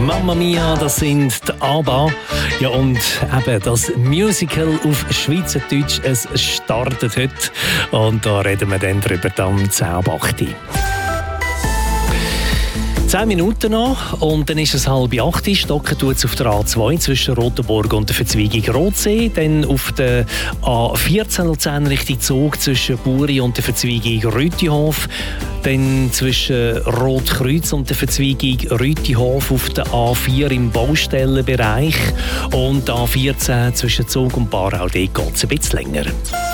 Mamma Mia, das sind die ABBA. Ja, und eben das Musical auf Schweizerdeutsch, es startet heute. Und da reden wir dann drüber am 10:08. 10 Minuten noch und dann ist es 7:30. Stocken tut es auf der A2 zwischen Rotenburg und der Verzweigung Rotsee. Dann auf der A14 Luzern Richtung Zug zwischen Buri und der Verzweigung Rütihof. Dann zwischen Rotkreuz und der Verzweigung Rütihof auf der A4 im Baustellenbereich. Und A14 zwischen Zug und Barau. Dort geht es ein bisschen länger.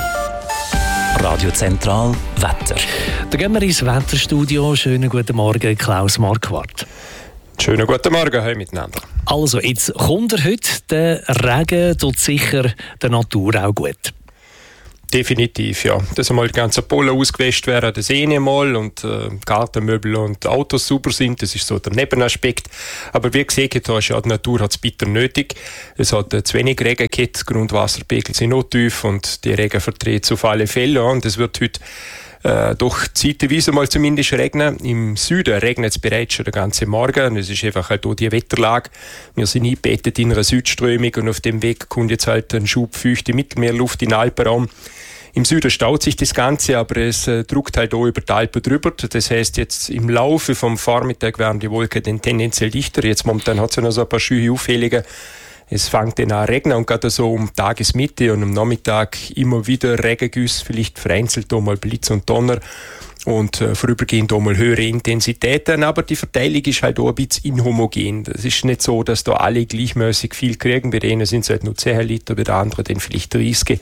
Radio Zentral Wetter. Da gehen wir ins Wetterstudio. Schönen guten Morgen, Klaus Marquardt. Schönen guten Morgen, hey miteinander. Also, jetzt kommt heute. Der Regen tut sicher der Natur auch gut. Definitiv, ja. Dass einmal die ganzen Pollen ausgewäscht werden, das mal und Gartenmöbel und Autos super sind, das ist so der Nebenaspekt. Aber wie gesagt, die Natur hat es bitter nötig. Es hat zu wenig Regen gehabt, Grundwasserpegel sind noch tief und die Regen vertreten es auf alle Fälle. Und es wird heute doch zeitweise mal zumindest regnen. Im Süden regnet es bereits schon den ganzen Morgen. Es ist einfach halt auch die Wetterlage. Wir sind eingebettet in einer Südströmung und auf dem Weg kommt jetzt halt ein Schub feuchte Mittelmeerluft in den Alpenraum. Im Süden staut sich das Ganze, aber es drückt halt auch über die Alpen drüber. Das heisst, jetzt im Laufe vom Vormittag werden die Wolken dann tendenziell dichter. Jetzt momentan hat es ja noch so ein paar schöne Aufhellungen. Es fängt dann an zu regnen und gerade so um Tagesmitte und am Nachmittag immer wieder Regengüsse, vielleicht vereinzelt auch mal Blitz und Donner und vorübergehend auch mal höhere Intensitäten, aber die Verteilung ist halt auch ein bisschen inhomogen. Es ist nicht so, dass da alle gleichmäßig viel kriegen. Bei denen sind es halt nur 10 Liter, bei den anderen dann vielleicht 30.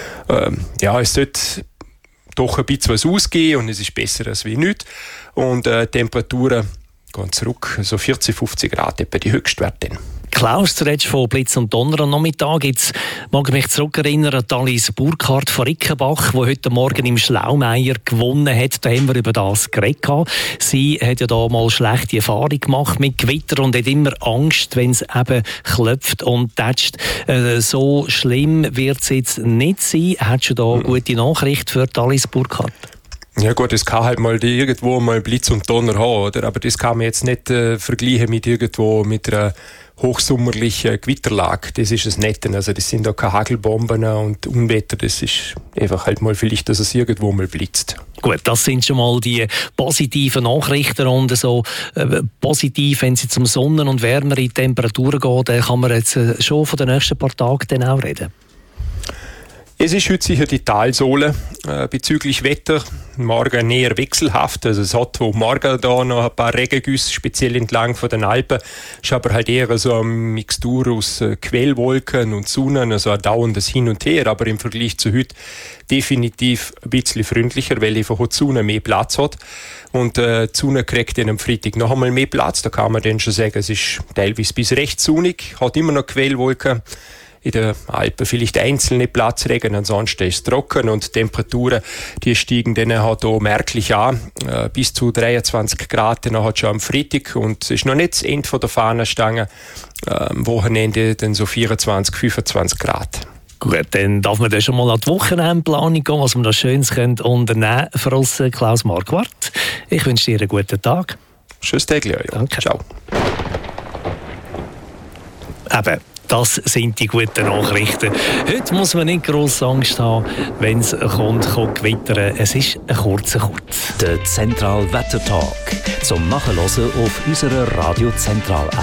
Es sollte doch ein bisschen was ausgehen und es ist besser als wie nichts. Und Temperaturen gehen zurück, so 40, 50 Grad etwa die Höchstwerte. Klaus, du redest von Blitz und Donner am Nachmittag. Jetzt mag ich mich zurückerinnern an Alice Burkhardt von Rickenbach, die heute Morgen im Schlaumeier gewonnen hat. Da haben wir über das geredet. Sie hat ja da mal schlechte Erfahrung gemacht mit Gewitter und hat immer Angst, wenn es eben klopft und tätscht. So schlimm wird es jetzt nicht sein. Hast du da gute Nachricht für Alice Burkhardt? Ja gut, es kann halt mal irgendwo mal Blitz und Donner haben, oder? Aber das kann man jetzt nicht vergleichen mit irgendwo mit einer hochsommerlichen Gewitterlage. Das ist es nicht. Also das sind auch keine Hagelbomben und Unwetter. Das ist einfach halt mal vielleicht, dass es irgendwo mal blitzt. Gut, das sind schon mal die positiven Nachrichten und so positiv, wenn es um Sonnen- und wärmere Temperaturen geht, dann kann man jetzt schon von den nächsten paar Tagen dann auch reden. Es ist heute sicher die Talsohle bezüglich Wetter. Morgen näher wechselhaft. Also es hat morgen da noch ein paar Regengüsse, speziell entlang von den Alpen. Es ist aber halt eher so eine Mixtur aus Quellwolken und Sonne, also ein dauerndes Hin und Her. Aber im Vergleich zu heute definitiv ein bisschen freundlicher, weil einfach die Sonne mehr Platz hat. Und die Sonne kriegt dann am Freitag noch einmal mehr Platz. Da kann man dann schon sagen, es ist teilweise bis recht sonnig, hat immer noch Quellwolken. In den Alpen vielleicht einzelne Platzregen, ansonsten ist es trocken und die Temperaturen, die steigen dann halt auch merklich an, bis zu 23 Grad, dann hat schon am Freitag und es ist noch nicht das Ende von der Fahnenstange, am Wochenende dann so 24, 25 Grad. Gut, dann darf man dann schon mal an die Wochenendplanung gehen, was wir da Schönes unternehmen können. Für uns, Klaus Marquardt, ich wünsche dir einen guten Tag. Schönes Tag, ja. Danke. Ciao. Eben. Das sind die guten Nachrichten. Heute muss man nicht gross Angst haben, wenn es kommt gewittern. Es ist ein kurzer Kurz. Der Zentral Wetter Talk zum Nachhören auf unserer Radio Zentral App.